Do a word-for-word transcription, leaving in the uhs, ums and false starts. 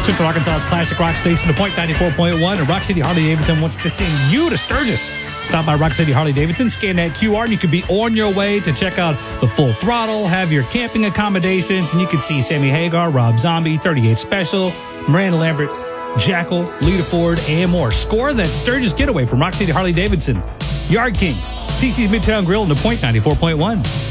Central Arkansas's classic rock station, The Point ninety-four point one, and Rock City Harley-Davidson wants to send you to Sturgis. Stop by Rock City Harley-Davidson, scan that Q R, and you can be on your way to check out the Full Throttle, have your camping accommodations, and you can see Sammy Hagar, Rob Zombie, thirty-eight Special, Miranda Lambert, Jackal, Lita Ford, and more. Score that Sturgis getaway from Rock City Harley-Davidson. Yard King, T C's Midtown Grill, and The Point ninety-four point one.